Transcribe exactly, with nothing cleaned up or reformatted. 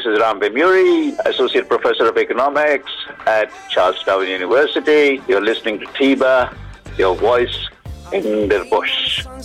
This is Ram Bemuri, Associate Professor of Economics at Charles Darwin University. You're listening to T I B A, your voice in the bush.